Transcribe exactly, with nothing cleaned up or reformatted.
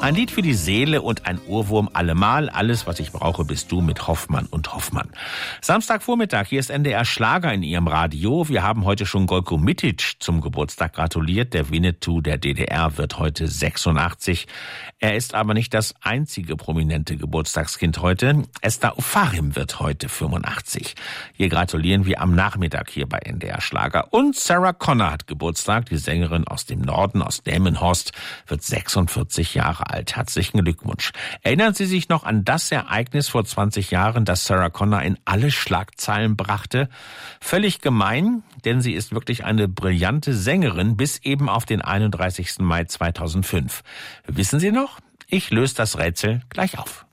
Ein Lied für die Seele und ein Ohrwurm allemal. Alles, was ich brauche, bist du mit Hoffmann und Hoffmann. Samstagvormittag, hier ist N D R Schlager in Ihrem Radio. Wir haben heute schon Gojko Mitic zum Geburtstag gratuliert. Der Winnetou der D D R wird heute sechsundachtzig. Er ist aber nicht das einzige prominente Geburtstagskind heute. Esther Ofarim wird heute fünfundachtzig. Hier gratulieren wir am Nachmittag hier bei N D R Schlager. Und Sarah Connor hat Geburtstag. Die Sängerin aus dem Norden, aus Delmenhorst, wird sechsundvierzig Jahre alt. Herzlichen Glückwunsch. Erinnern Sie sich noch an das Ereignis vor zwanzig Jahren, das Sarah Connor in alle Schlagzeilen brachte? Völlig gemein, denn sie ist wirklich eine brillante Sängerin bis eben auf den einunddreißigsten Mai zweitausendfünf. Wissen Sie noch? Ich löse das Rätsel gleich auf.